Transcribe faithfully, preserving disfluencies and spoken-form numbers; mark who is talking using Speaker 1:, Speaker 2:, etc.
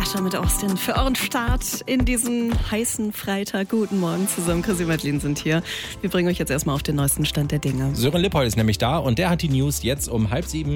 Speaker 1: Dasha mit Austin für euren Start in diesen heißen Freitag. Guten Morgen zusammen. Chrissy Madeline sind hier. Wir bringen euch jetzt erstmal auf den neuesten Stand der Dinge.
Speaker 2: Sören Lippold ist nämlich da und der hat die News jetzt um halb sieben.